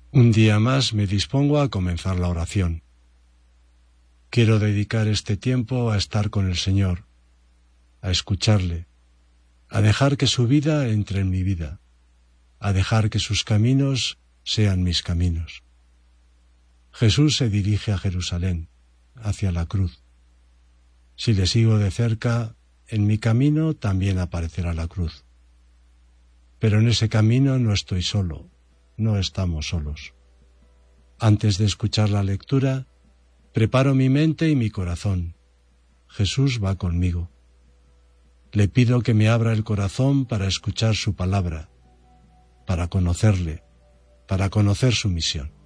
Un día más me dispongo a comenzar la oración. Quiero dedicar este tiempo a estar con el Señor, a escucharle, a dejar que su vida entre en mi vida, a dejar que sus caminos sean mis caminos. Jesús se dirige a Jerusalén, hacia la cruz. Si le sigo de cerca, en mi camino también aparecerá la cruz. Pero en ese camino no estoy solo, no estamos solos. Antes de escuchar la lectura, preparo mi mente y mi corazón. Jesús va conmigo. Le pido que me abra el corazón para escuchar su palabra, para conocerle, para conocer su misión.